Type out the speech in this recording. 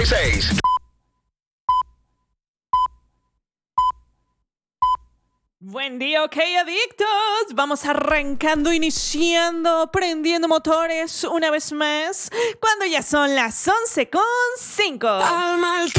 6. Buen día, ok, adictos. Vamos arrancando, iniciando, prendiendo motores una vez más, cuando ya son las 11:05. Al mal